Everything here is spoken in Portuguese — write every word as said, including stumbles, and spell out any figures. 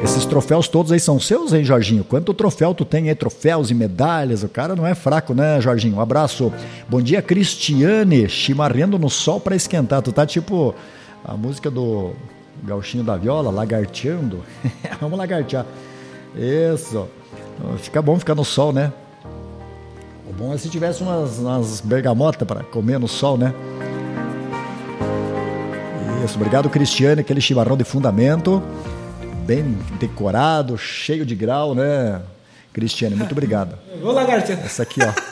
Esses troféus todos aí são seus, hein, Jorginho? Quanto troféu tu tem aí? Troféus e medalhas. O cara não é fraco, né, Jorginho? Um abraço. Bom dia, Cristiane. Chimarrendo no sol pra esquentar. Tu tá tipo a música do Gauchinho da Viola, lagarteando. Vamos lagartear. Isso. Fica bom ficar no sol, né? O bom é se tivesse umas, umas bergamotas pra comer no sol, né? Isso. Obrigado, Cristiane. Aquele chimarrão de fundamento. Bem decorado, cheio de grau, né, Cristiane? Muito obrigado. Vou lagartear. Essa aqui, ó.